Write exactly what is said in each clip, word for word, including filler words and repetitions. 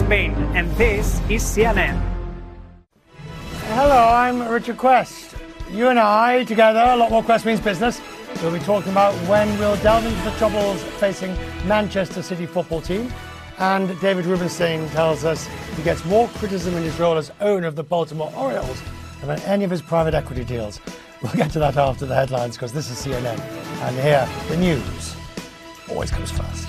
Spain, and this is C N N. Hello, I'm Richard Quest. You and I, together, a lot more Quest means business. We'll be talking about when we'll delve into the troubles facing Manchester City football team. And David Rubenstein tells us he gets more criticism in his role as owner of the Baltimore Orioles than on any of his private equity deals. We'll get to that after the headlines, because this is C N N. And here, the news always comes first.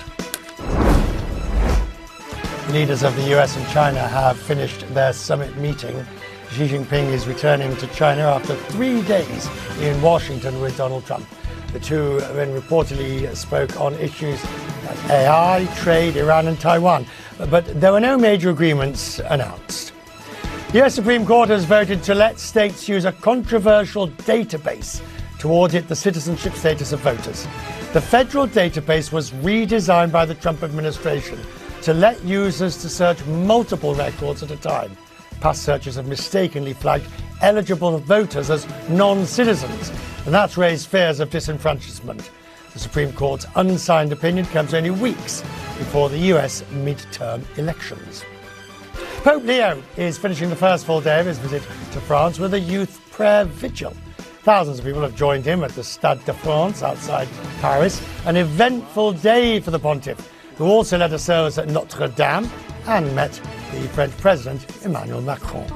Leaders of the U S and China have finished their summit meeting. Xi Jinping is returning to China after three days in Washington with Donald Trump. The two then reportedly spoke on issues like A I, trade, Iran and Taiwan. But there were no major agreements announced. The U S Supreme Court has voted to let states use a controversial database to audit the citizenship status of voters. The federal database was redesigned by the Trump administration to let users to search multiple records at a time. Past searches have mistakenly flagged eligible voters as non-citizens, and that's raised fears of disenfranchisement. The Supreme Court's unsigned opinion comes only weeks before the U S mid-term elections. Pope Leo is finishing the first full day of his visit to France with a youth prayer vigil. Thousands of people have joined him at the Stade de France outside Paris, an eventful day for the pontiff, who also led a service at Notre Dame and met the French President Emmanuel Macron.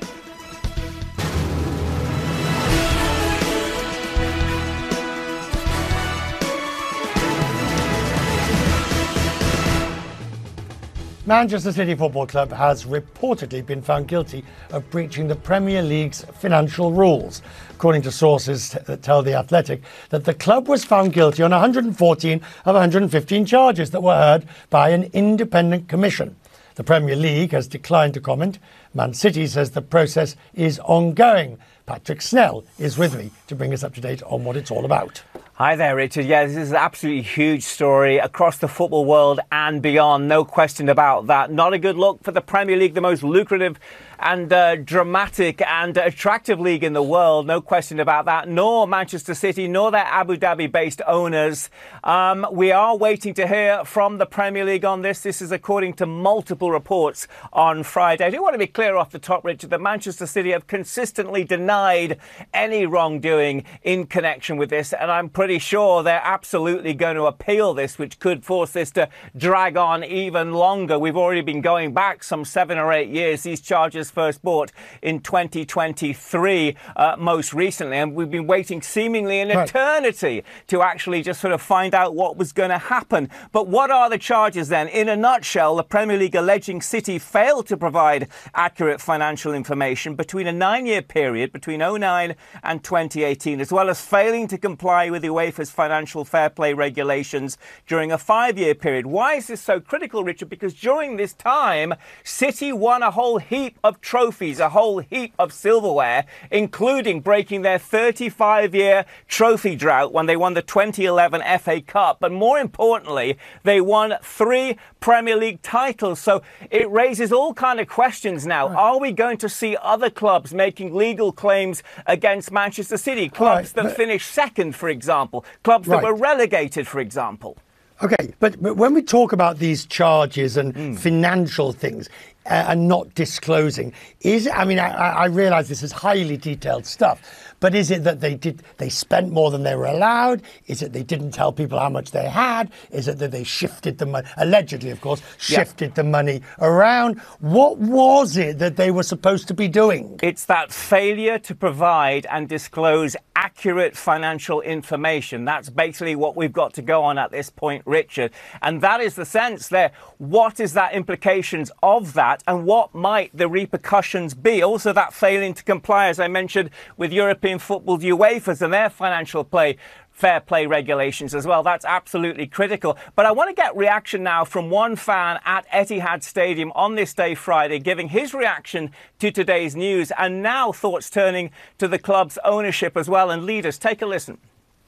Manchester City Football Club has reportedly been found guilty of breaching the Premier League's financial rules. According to sources that tell The Athletic that the club was found guilty on one hundred fourteen of one hundred fifteen charges that were heard by an independent commission. The Premier League has declined to comment. Man City says the process is ongoing. Patrick Snell is with me to bring us up to date on what it's all about. Hi there, Richard. Yeah, this is an absolutely huge story across the football world and beyond. No question about that. Not a good look for the Premier League, the most lucrative and uh, dramatic and attractive league in the world. No question about that. Nor Manchester City, nor their Abu Dhabi-based owners. Um, we are waiting to hear from the Premier League on this. This is according to multiple reports on Friday. I do want to be clear off the top, Richard, that Manchester City have consistently denied any wrongdoing in connection with this. And I'm pretty sure they're absolutely going to appeal this, which could force this to drag on even longer. We've already been going back some seven or eight years. These charges first brought in twenty twenty-three, uh, most recently, and we've been waiting seemingly an right. eternity to actually just sort of find out what was going to happen. But what are the charges then? In a nutshell, the Premier League alleging City failed to provide accurate financial information between a nine-year period, between oh nine and twenty eighteen, as well as failing to comply with the UEFA's financial fair play regulations during a five-year period. Why is this so critical, Richard? Because during this time, City won a whole heap of trophies, a whole heap of silverware, including breaking their thirty-five-year trophy drought when they won the twenty eleven F A Cup. But more importantly, they won three Premier League titles. So it raises all kind of questions now. Right. Are we going to see other clubs making legal claims against Manchester City? Clubs right, that finished second, for example. Clubs right. that were relegated, for example. OK, but, but when we talk about these charges and mm. financial things uh, and not disclosing, is it, I mean, I, I realise this is highly detailed stuff, but is it that they did they spent more than they were allowed? Is it they didn't tell people how much they had? Is it that they shifted the money, allegedly, of course, shifted yeah. the money around? What was it that they were supposed to be doing? It's that failure to provide and disclose accurate financial information. That's basically what we've got to go on at this point, Richard. And that is the sense there. What is that implications of that, and what might the repercussions be? Also, that failing to comply, as I mentioned, with European football's UEFA's and their financial play fair play regulations as well. That's absolutely critical. But I want to get reaction now from one fan at Etihad Stadium on this day Friday, giving his reaction to today's news, and now thoughts turning to the club's ownership as well and leaders. Take a listen.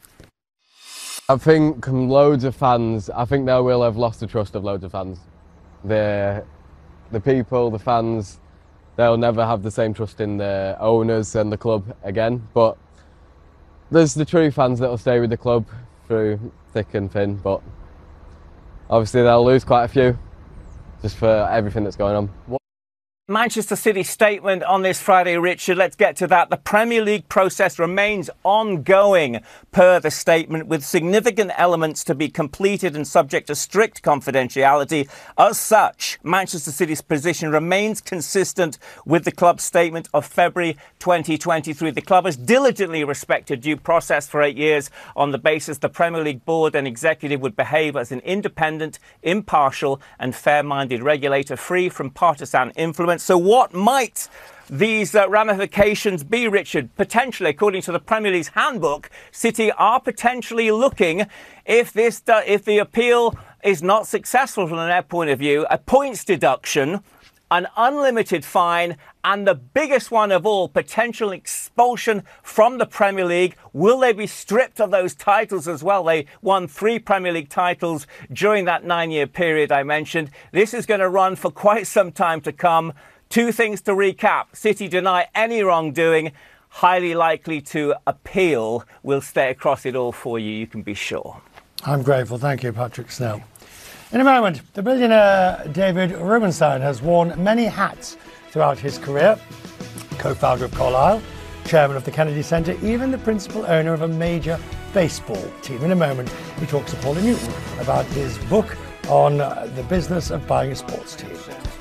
I think loads of fans, I think they will have lost the trust of loads of fans. The, the people, the fans, they'll never have the same trust in the owners and the club again. But there's the true fans that will stay with the club through thick and thin, but obviously they'll lose quite a few. just for everything that's going on. What Manchester City statement on this Friday, Richard. Let's get to that. The Premier League process remains ongoing, per the statement, with significant elements to be completed and subject to strict confidentiality. As such, Manchester City's position remains consistent with the club's statement of February twenty twenty-three. The club has diligently respected due process for eight years on the basis the Premier League board and executive would behave as an independent, impartial and fair-minded regulator free from partisan influence. So what might these uh, ramifications be, Richard? Potentially, according to the Premier League's handbook, City are potentially looking, if this uh, if the appeal is not successful from their point of view, a points deduction, an unlimited fine, and the biggest one of all, potential expulsion from the Premier League. Will they be stripped of those titles as well? They won three Premier League titles during that nine-year period I mentioned. This is going to run for quite some time to come. Two things to recap. City deny any wrongdoing, highly likely to appeal. We'll stay across it all for you, you can be sure. I'm grateful. Thank you, Patrick Snell. In a moment, the billionaire David Rubenstein has worn many hats throughout his career. Co-founder of Carlyle, chairman of the Kennedy Center, even the principal owner of a major baseball team. In a moment, he talks to Paula Newton about his book on the business of buying a sports team.